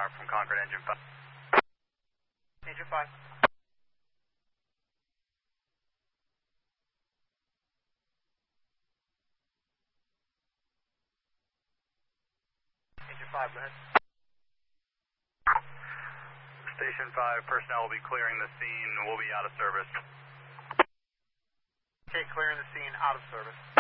from Concord Engine 5. Engine 5. Engine 5, go ahead. Station 5, personnel will be clearing the scene. We'll be out of service. Okay, clearing the scene, out of service.